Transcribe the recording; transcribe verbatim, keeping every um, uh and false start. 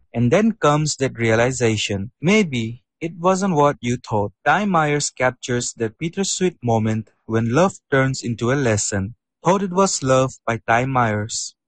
And then comes that realization. Maybe it wasn't what you thought. Time Myers captures that bittersweet moment when love turns into a lesson. Thought It Was Love by Time Myers.